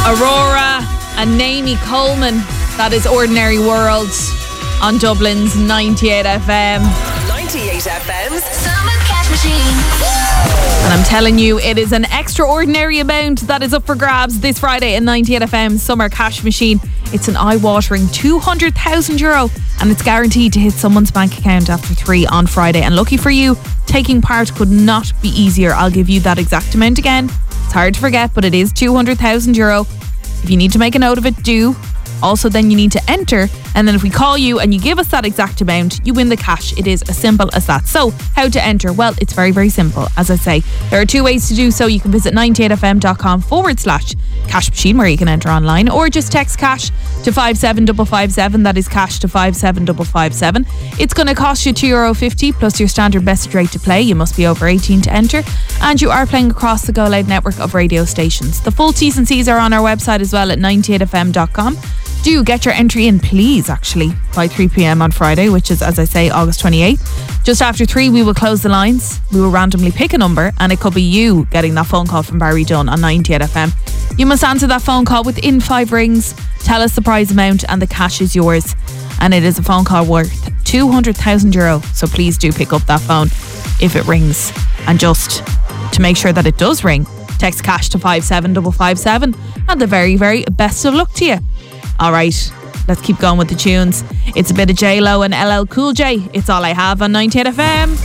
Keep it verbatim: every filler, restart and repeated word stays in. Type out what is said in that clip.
Aurora and Naomi Coleman. That is Ordinary World on Dublin's ninety-eight F M. ninety-eight F M's Summer Cash Machine. And I'm telling you, it is an extraordinary amount that is up for grabs this Friday in ninety-eight F M's Summer Cash Machine. It's an eye-watering two hundred thousand euro and it's guaranteed to hit someone's bank account after three on Friday. And lucky for you, taking part could not be easier. I'll give you that exact amount again. It's hard to forget, but it is two hundred thousand euro. If you need to make a note of it, do. Also, then you need to enter, and then if we call you and you give us that exact amount, you win the cash. It is as simple as that. So, how to enter? Well, it's very, very simple. As I say, there are two ways to do so. You can visit ninety-eight f m dot com forward slash cash machine, where you can enter online, or just text cash to five seven five five seven. That is cash to five seven five five seven. It's going to cost you two euro fifty plus your standard message rate to play. You must be over eighteen to enter, and you are playing across the Go Loud network of radio stations. The full T's and C's are on our website as well at ninety-eight f m dot com. Do get your entry in, please, actually, by three p m on Friday, which is, as I say, August twenty-eighth. Just after three, we will close the lines. We will randomly pick a number, and it could be you getting that phone call from Barry Dunn on ninety-eight F M. You must answer that phone call within five rings. Tell us the prize amount, and the cash is yours. And it is a phone call worth two hundred thousand euro. So please do pick up that phone if it rings. And just to make sure that it does ring, text cash to five seven five five seven. And the very, very best of luck to you. All right, let's keep going with the tunes. It's a bit of J Lo and L L Cool J. It's all I have on ninety-eight F M.